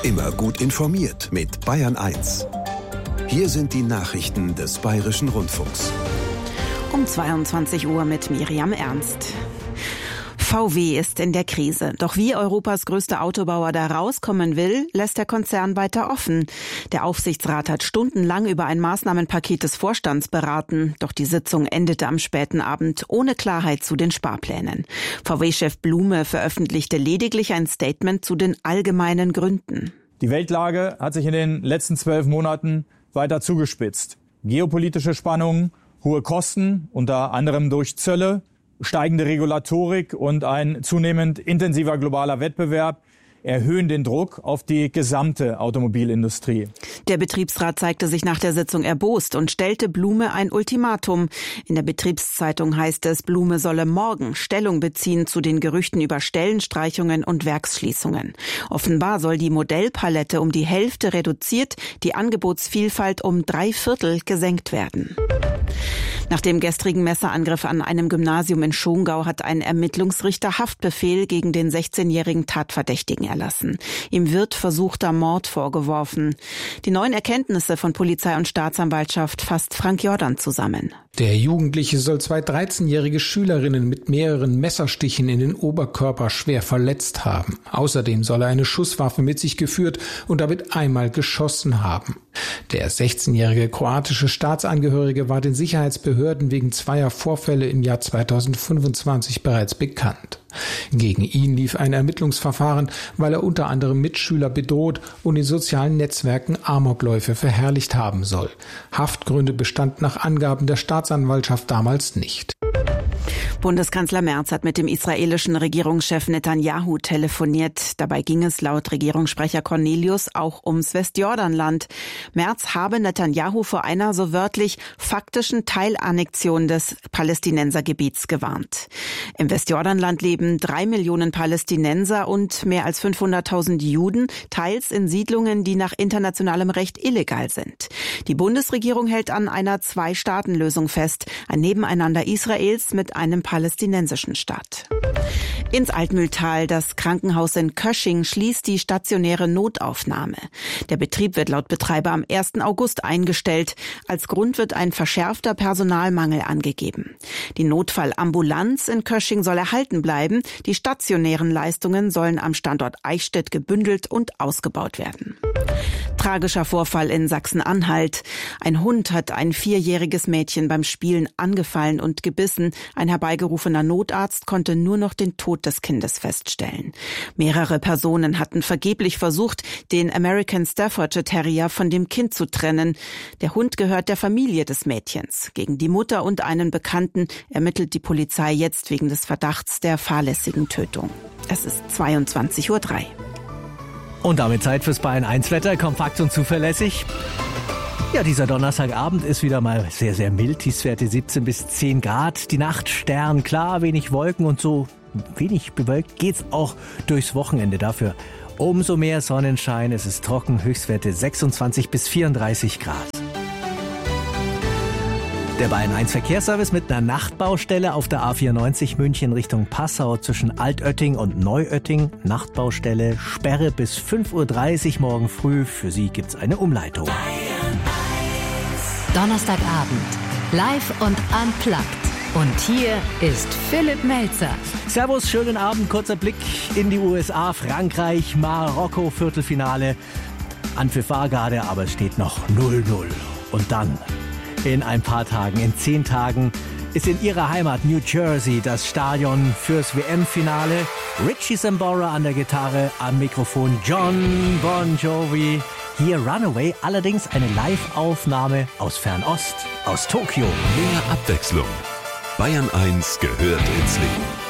Immer gut informiert mit Bayern 1. Hier sind die Nachrichten des Bayerischen Rundfunks. Um 22 Uhr mit Miriam Ernst. VW ist in der Krise. Doch wie Europas größter Autobauer da rauskommen will, lässt der Konzern weiter offen. Der Aufsichtsrat hat stundenlang über ein Maßnahmenpaket des Vorstands beraten. Doch die Sitzung endete am späten Abend ohne Klarheit zu den Sparplänen. VW-Chef Blume veröffentlichte lediglich ein Statement zu den allgemeinen Gründen. Die Weltlage hat sich in den letzten 12 Monaten weiter zugespitzt. Geopolitische Spannungen, hohe Kosten, unter anderem durch Zölle, steigende Regulatorik und ein zunehmend intensiver globaler Wettbewerb erhöhen den Druck auf die gesamte Automobilindustrie. Der Betriebsrat zeigte sich nach der Sitzung erbost und stellte Blume ein Ultimatum. In der Betriebszeitung heißt es, Blume solle morgen Stellung beziehen zu den Gerüchten über Stellenstreichungen und Werksschließungen. Offenbar soll die Modellpalette um die Hälfte reduziert, die Angebotsvielfalt um 3/4 gesenkt werden. Nach dem gestrigen Messerangriff an einem Gymnasium in Schongau hat ein Ermittlungsrichter Haftbefehl gegen den 16-jährigen Tatverdächtigen erlassen. Ihm wird versuchter Mord vorgeworfen. Die neuen Erkenntnisse von Polizei und Staatsanwaltschaft fasst Frank Jordan zusammen. Der Jugendliche soll 2 13-jährige Schülerinnen mit mehreren Messerstichen in den Oberkörper schwer verletzt haben. Außerdem soll er eine Schusswaffe mit sich geführt und damit einmal geschossen haben. Der 16-jährige kroatische Staatsangehörige war den Sicherheitsbehörden wegen 2 Vorfälle im Jahr 2025 bereits bekannt. Gegen ihn lief ein Ermittlungsverfahren, weil er unter anderem Mitschüler bedroht und in sozialen Netzwerken Amokläufe verherrlicht haben soll. Haftgründe bestanden nach Angaben der Staatsanwaltschaft damals nicht. Bundeskanzler Merz hat mit dem israelischen Regierungschef Netanyahu telefoniert. Dabei ging es laut Regierungssprecher Cornelius auch ums Westjordanland. Merz habe Netanyahu vor einer so wörtlich faktischen Teilannexion des Palästinensergebiets gewarnt. Im Westjordanland leben 3 Millionen Palästinenser und mehr als 500.000 Juden, teils in Siedlungen, die nach internationalem Recht illegal sind. Die Bundesregierung hält an einer 2-Staaten-Lösung fest, ein Nebeneinander Israels mit einem palästinensischen Staat. Ins Altmühltal, das Krankenhaus in Kösching, schließt die stationäre Notaufnahme. Der Betrieb wird laut Betreiber am 1. August eingestellt. Als Grund wird ein verschärfter Personalmangel angegeben. Die Notfallambulanz in Kösching soll erhalten bleiben. Die stationären Leistungen sollen am Standort Eichstätt gebündelt und ausgebaut werden. Tragischer Vorfall in Sachsen-Anhalt. Ein Hund hat ein 4-jähriges Mädchen beim Spielen angefallen und gebissen. Ein herbeigerufener Notarzt konnte nur noch den Tod des Kindes feststellen. Mehrere Personen hatten vergeblich versucht, den American Staffordshire Terrier von dem Kind zu trennen. Der Hund gehört der Familie des Mädchens. Gegen die Mutter und einen Bekannten ermittelt die Polizei jetzt wegen des Verdachts der fahrlässigen Tötung. Es ist 22:03 Uhr. Und damit Zeit fürs Bayern 1 Wetter, kompakt und zuverlässig. Ja, dieser Donnerstagabend ist wieder mal sehr, sehr mild. Tiefstwerte 17 bis 10 Grad. Die Nacht sternklar, wenig Wolken und so wenig bewölkt geht's auch durchs Wochenende. Dafür umso mehr Sonnenschein. Es ist trocken, Höchstwerte 26 bis 34 Grad. Der Bayern 1 Verkehrsservice mit einer Nachtbaustelle auf der A94 München Richtung Passau zwischen Altötting und Neuötting. Nachtbaustelle, Sperre bis 5:30 Uhr morgen früh. Für Sie gibt's eine Umleitung. Donnerstagabend, live und unplugged. Und hier ist Philipp Melzer. Servus, schönen Abend, kurzer Blick in die USA, Frankreich, Marokko, Viertelfinale. Anpfiff war gerade, aber es steht noch 0:0. Und dann, in ein paar Tagen, in 10 Tagen, ist in ihrer Heimat New Jersey das Stadion fürs WM-Finale. Richie Sambora an der Gitarre, am Mikrofon John Bon Jovi. Hier Runaway, allerdings eine Live-Aufnahme aus Fernost, aus Tokio. Mehr Abwechslung. Bayern 1 gehört ins Leben.